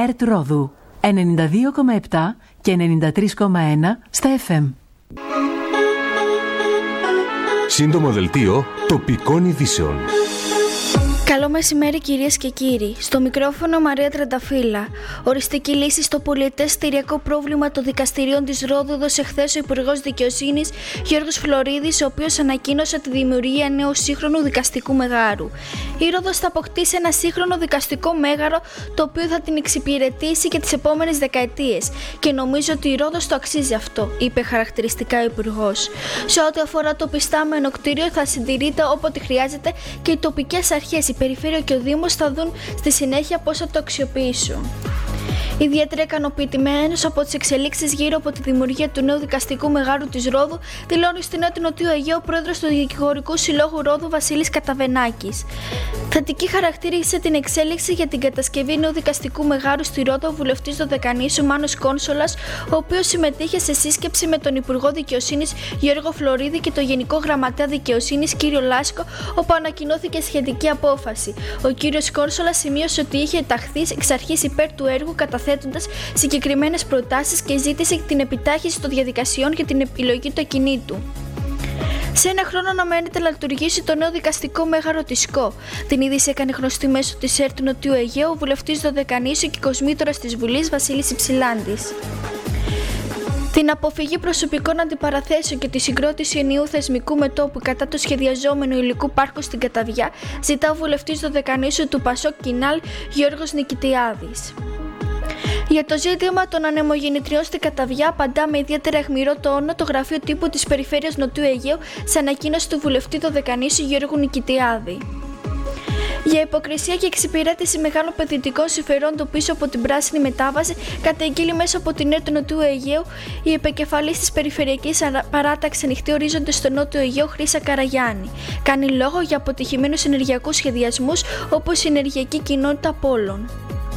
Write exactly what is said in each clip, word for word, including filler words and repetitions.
ΕΡΤ Ρόδου ενενήντα δύο κόμμα επτά και ενενήντα τρία κόμμα ένα στα εφ εμ. Σύντομο δελτίο τοπικών ειδήσεων. Καλό μεσημέρι κυρίες και κύριοι. Στο μικρόφωνο Μαρία Τρανταφύλλα. Οριστική λύση στο πολιετές στηριακό πρόβλημα των δικαστηρίων της Ρόδου έδωσε χθες ο Υπουργός Δικαιοσύνης Γιώργος Φλωρίδης, ο οποίος ανακοίνωσε τη δημιουργία νέου σύγχρονου δικαστικού μεγάρου. Η Ρόδος θα αποκτήσει ένα σύγχρονο δικαστικό μέγαρο, το οποίο θα την εξυπηρετήσει και τις επόμενες δεκαετίες. Και νομίζω ότι η Ρόδος το αξίζει αυτό, είπε χαρακτηριστικά ο Υπουργός. Σε ό,τι αφορά το πιστάμενο κτίριο, θα συντηρείται όποτε χρειάζεται και οι τοπικές αρχές, η Περιφέρεια και ο Δήμος θα δουν στη συνέχεια πώς θα το αξιοποιήσουν. Ιδιαίτερα ικανοποιημένος από τις εξελίξεις γύρω από τη δημιουργία του νέου δικαστικού μεγάρου της Ρόδου, δηλώνει στην ΕΡΤ Νοτιού Αιγαίου ο πρόεδρος του Δικηγορικού Συλλόγου Ρόδου Βασίλης Καταβενάκης. Θετική χαρακτήρισε την εξέλιξη για την κατασκευή νέου δικαστικού μεγάρου στη Ρόδο ο βουλευτής Δωδεκανήσου Μάνος Κόνσολας, ο οποίος συμμετείχε σε σύσκεψη με τον Υπουργό Δικαιοσύνης Γιώργο Φλωρίδη και τον Γενικό Γραμματέα Δικαιοσύνης κύριο Λάσκο, όπου ανακοινώθηκε σχετική απόφαση. Ο κύριος Κόνσολας σημείωσε ότι είχε ταχθεί εξ αρχής υπέρ του έργου, καταθέτοντας συγκεκριμένες προτάσεις και ζήτησε την επιτάχυνση των διαδικασιών για την επιλογή του ακινήτου. Σε ένα χρόνο αναμένεται να λειτουργήσει το νέο δικαστικό μέγαρο της ΣΚΟ. Την είδηση έκανε γνωστή μέσω της ΕΡΤ Νοτιού Αιγαίου ο βουλευτής Δωδεκανήσου και κοσμήτορας της Βουλής Βασίλης Υψηλάντης. Την αποφυγή προσωπικών αντιπαραθέσεων και τη συγκρότηση ενιαίου θεσμικού μετώπου κατά του σχεδιαζόμενου υλικού πάρκου στην Καταβιά ζητά ο βουλευτής Δωδεκανήσου του Πασόκ Κινάλ Γιώργος Νικητιάδης. Για το ζήτημα των ανεμογεννητριών στην Καταβιά απαντά με ιδιαίτερα αιχμηρό τόνο το γραφείο τύπου της Περιφέρειας Νοτιού Αιγαίου σε ανακοίνωση του βουλευτή Δωδεκανήσου Γιώργου Νικητιάδη. Για υποκρισία και εξυπηρέτηση μεγάλων επενδυτικών συμφερόντων πίσω από την πράσινη μετάβαση, καταγγείλει μέσα από την ΕΡΤ Νοτιού Αιγαίου η επικεφαλής της Περιφερειακής Παράταξης Ανοιχτή Ορίζοντες στο Νότιο Αιγαίο Χρύσα Καραγιάννη. Κάνει λόγο για αποτυχημένους ενεργειακούς σχεδιασμούς όπως η Ενεργειακή Κοινότητα Πόλων.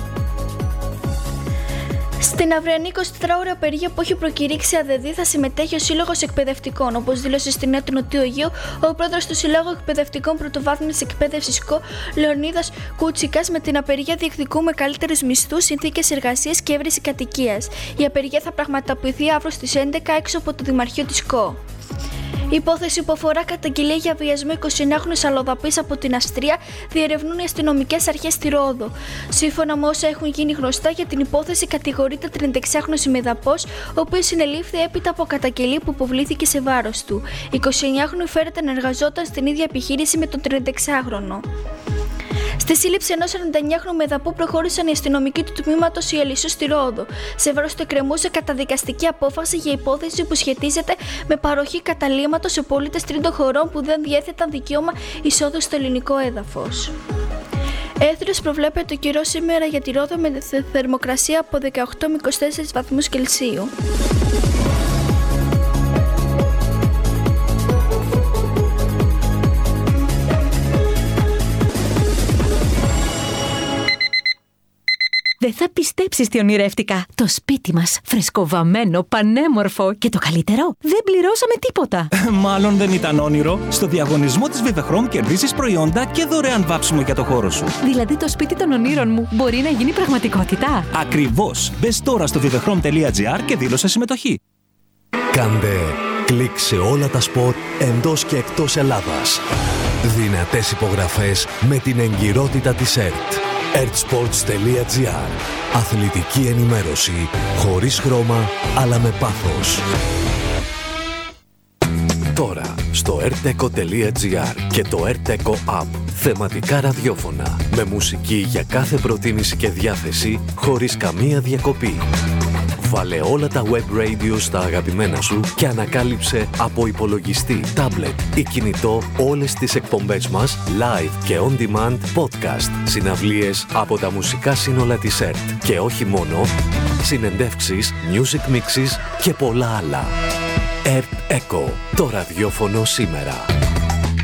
Στην αυριανή εικοσιτετράωρη απεργία που έχει προκηρύξει ΑΔΕΔΗ θα συμμετέχει ο Σύλλογος Εκπαιδευτικών, όπως δήλωσε στην ΕΡΤ Νοτιού Αιγαίου ο πρόεδρος του Συλλόγου Εκπαιδευτικών Πρωτοβάθμιας Εκπαίδευσης ΣΚΟ, Λεωνίδας Κούτσικας. Με την απεργία διεκδικούμε καλύτερους μισθούς, συνθήκες εργασίας και έβρεση κατοικίας. Η απεργία θα πραγματοποιηθεί αύριο στις έντεκα έξω από το Δημαρχείο της ΣΚΟ. Η υπόθεση που αφορά καταγγελία για βιασμό εικοσιενάχρονης αλλοδαπής από την Αυστρία διερευνούν οι αστυνομικές αρχές στη Ρόδο. Σύμφωνα με όσα έχουν γίνει γνωστά για την υπόθεση, κατηγορείται τρινταεξάχρονος ημεδαπός, ο οποίος συνελήφθη έπειτα από καταγγελία που υποβλήθηκε σε βάρος του. Η εικοσιενάχρονη φέρεται να εργαζόταν στην ίδια επιχείρηση με τον τρινταεξάχρονο. Στη σύλληψη ενός σαρανταεννιάχρονου μεδαπού προχώρησαν οι αστυνομικοί του τμήματος Ιελισσού στη Ρόδο. Σε βάρος του εκκρεμούσε καταδικαστική απόφαση για υπόθεση που σχετίζεται με παροχή καταλύματος σε πολίτες τρίτων χωρών που δεν διέθεταν δικαίωμα εισόδου στο ελληνικό έδαφος. Έθριος προβλέπεται ο καιρός σήμερα για τη Ρόδο με θερμοκρασία από δεκαοκτώ με είκοσι τέσσερις βαθμούς Κελσίου. Δεν θα πιστέψεις τι ονειρεύτηκα. Το σπίτι μας, φρεσκοβαμμένο, πανέμορφο και το καλύτερο, δεν πληρώσαμε τίποτα. Μάλλον δεν ήταν όνειρο. Στο διαγωνισμό της Vivechrom κερδίζεις προϊόντα και δωρεάν βάψιμο για το χώρο σου. Δηλαδή το σπίτι των ονείρων μου μπορεί να γίνει πραγματικότητα. Ακριβώς. Μπες τώρα στο vivechrom τελεία gr και δήλωσε συμμετοχή. Κάντε κλικ σε όλα τα σπορ εντός και εκτός Ελλάδας. Δυνατές υπογραφές με την εγκυρότητα της ΕΡΤ. ερτ-σπορτς τελεία gr. Αθλητική ενημέρωση χωρίς χρώμα αλλά με πάθος. Τώρα στο ερτ-εκο τελεία gr και το ερτ-εκο App. Θεματικά ραδιόφωνα με μουσική για κάθε προτίμηση και διάθεση χωρίς καμία διακοπή. Βάλε όλα τα web radio στα αγαπημένα σου και ανακάλυψε από υπολογιστή, τάμπλετ ή κινητό όλες τις εκπομπές μας live και on demand podcast, συναυλίες από τα μουσικά σύνολα της ΕΡΤ και όχι μόνο, συνεντεύξεις, music mixes και πολλά άλλα. ερτ-εκο, το ραδιόφωνο σήμερα.